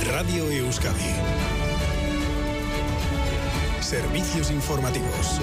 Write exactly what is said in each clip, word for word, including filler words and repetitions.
Radio Euskadi. Servicios informativos.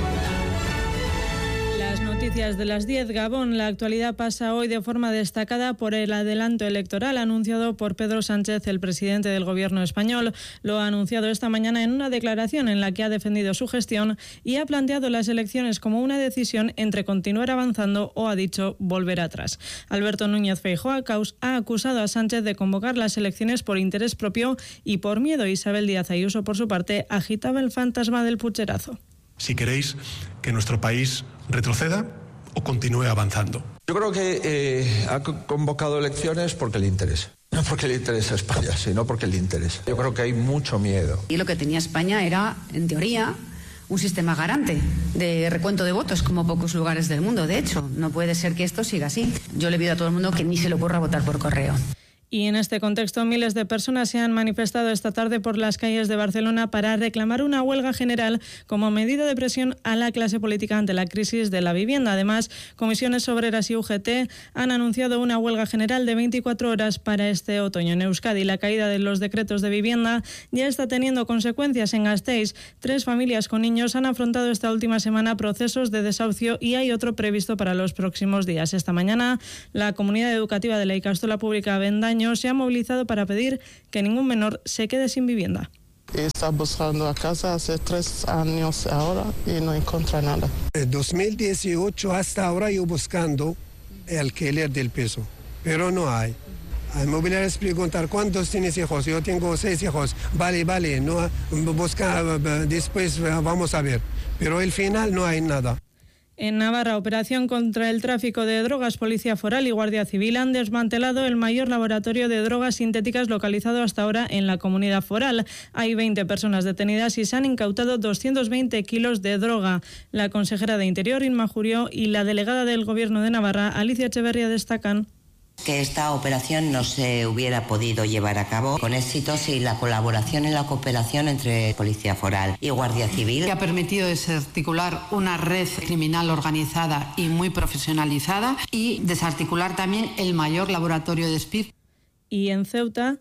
Las noticias de las diez. Gabón. La actualidad pasa hoy de forma destacada por el adelanto electoral anunciado por Pedro Sánchez, el presidente del gobierno español. Lo ha anunciado esta mañana en una declaración en la que ha defendido su gestión y ha planteado las elecciones como una decisión entre continuar avanzando o, ha dicho, volver atrás. Alberto Núñez Feijóo ha acusado a Sánchez de convocar las elecciones por interés propio y por miedo. Isabel Díaz Ayuso, por su parte, agitaba el fantasma del pucherazo. Si queréis que nuestro país retroceda o continúe avanzando. Yo creo que eh, ha convocado elecciones porque le interesa. No porque le interesa a España, sino porque le interesa. Yo creo que hay mucho miedo. Y lo que tenía España era, en teoría, un sistema garante de recuento de votos, como pocos lugares del mundo. De hecho, no puede ser que esto siga así. Yo le pido a todo el mundo que ni se le ocurra votar por correo. Y en este contexto, miles de personas se han manifestado esta tarde por las calles de Barcelona para reclamar una huelga general como medida de presión a la clase política ante la crisis de la vivienda. Además, Comisiones Obreras y U G T han anunciado una huelga general de veinticuatro horas para este otoño. En Euskadi, la caída de los decretos de vivienda ya está teniendo consecuencias. En Gasteiz, tres familias con niños han afrontado esta última semana procesos de desahucio y hay otro previsto para los próximos días. Esta mañana, la comunidad educativa de la Ikastola Pública Bendaño se ha movilizado para pedir que ningún menor se quede sin vivienda. Está buscando a casa hace tres años ahora y no encuentra nada. En dos mil dieciocho hasta ahora yo buscando el alquiler del piso, pero no hay. Al mobiliario es preguntar cuántos tienes hijos. Yo tengo seis hijos. Vale, vale, no busca, después vamos a ver. Pero al final no hay nada. En Navarra, operación contra el tráfico de drogas. Policía Foral y Guardia Civil han desmantelado el mayor laboratorio de drogas sintéticas localizado hasta ahora en la comunidad foral. Hay veinte personas detenidas y se han incautado doscientos veinte kilos de droga. La consejera de Interior, Inma Jurió, y la delegada del Gobierno de Navarra, Alicia Echeverría, destacan que esta operación no se hubiera podido llevar a cabo con éxito sin la colaboración y la cooperación entre Policía Foral y Guardia Civil. Que ha permitido desarticular una red criminal organizada y muy profesionalizada y desarticular también el mayor laboratorio de speed. Y en Ceuta,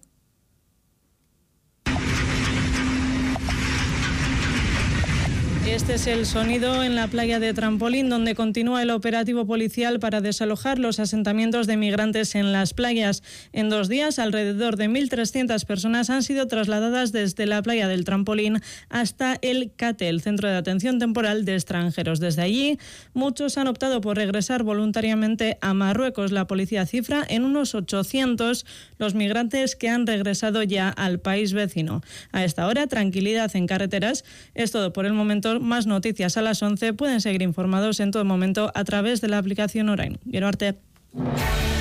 este es el sonido en la playa de Trampolín, donde continúa el operativo policial para desalojar los asentamientos de migrantes en las playas. En dos días, alrededor de mil trescientas personas han sido trasladadas desde la playa del Trampolín hasta el CATE, el Centro de Atención Temporal de Extranjeros. Desde allí, muchos han optado por regresar voluntariamente a Marruecos. La policía cifra en unos ochocientos los migrantes que han regresado ya al país vecino. A esta hora, tranquilidad en carreteras. Es todo por el momento. Más noticias a las once. Pueden seguir informados en todo momento a través de la aplicación Orain. Gero arte.